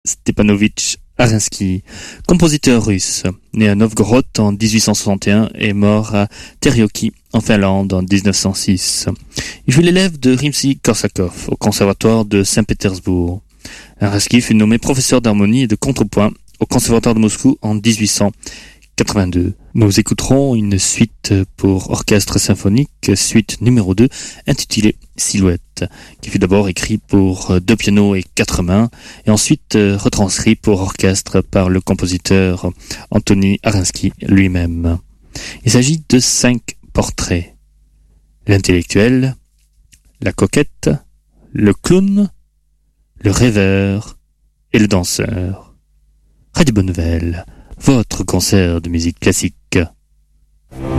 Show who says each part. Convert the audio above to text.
Speaker 1: Stepanovitch Arinsky, compositeur russe, né à Novgorod en 1861 et mort à Terjoki en Finlande en 1906. Il fut l'élève de Rimsky-Korsakov au conservatoire de Saint-Pétersbourg. Arinsky fut nommé professeur d'harmonie et de contrepoint au conservatoire de Moscou en 1882. Nous écouterons une suite pour orchestre symphonique, suite numéro 2, intitulée Silhouette, qui fut d'abord écrit pour 2 pianos et 4 mains, et ensuite retranscrit pour orchestre par le compositeur Anthony Arinsky lui-même. Il s'agit de 5 portraits. L'intellectuel, la coquette, le clown, le rêveur et le danseur. Radio Bonne Nouvelle, votre concert de musique classique.